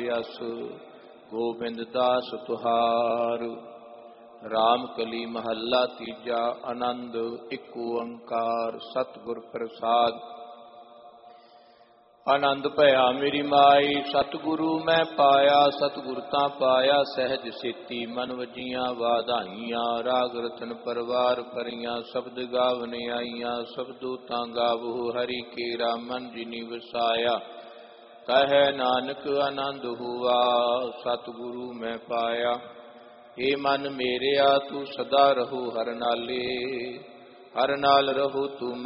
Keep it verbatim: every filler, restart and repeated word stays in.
ਅਸ ਗੋਬਿੰਦ ਦਾਸ ਤੁਹਾਰ। ਰਾਮ ਕਲੀ ਮਹੱਲਾ ਤੀਜਾ। ਆਨੰਦ ਇੱਕ ਓੰਕਾਰ ਸਤਿਗੁਰ ਪ੍ਰਸਾਦ। ਆਨੰਦ ਭਇਆ ਮੇਰੀ ਮਾਈ ਸਤਿਗੁਰੂ ਮੈਂ ਪਾਇਆ। ਸਤਿਗੁਰ ਤਾਂ ਪਾਇਆ ਸਹਿਜ ਸੇਤੀ ਮਨ ਵਜੀਆਂ ਵਾਧਾਈਆਂ। ਰਾਗ ਰਤਨ ਪਰਵਾਰ ਭਰੀਆਂ ਸ਼ਬਦ ਗਾਵਨ ਆਈਆਂ। ਸ਼ਬਦੋ ਤਾਂ ਗਾਵੋ ਹਰੀ ਕੇਰਾ ਮਨ ਜਿਨੀ ਵਸਾਇਆ। ਕਹੈ ਨਾਨਕ ਆਨੰਦ ਹੁਆ ਸਤਿਗੁਰੂ ਮੈਂ ਪਾਇਆ। ਏ ਮਨ ਮੇਰਿਆ ਤੂੰ ਸਦਾ ਰਹੋ ਹਰ ਨਾਲੇ। ਹਰ ਨਾਲ ਰਹੋ ਤੂੰ